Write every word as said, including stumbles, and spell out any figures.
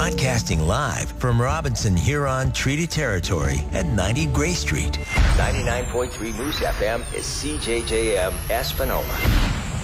Broadcasting live from Robinson Huron Treaty Territory at ninety Gray Street. ninety-nine point three Moose F M is C J J M Espanola.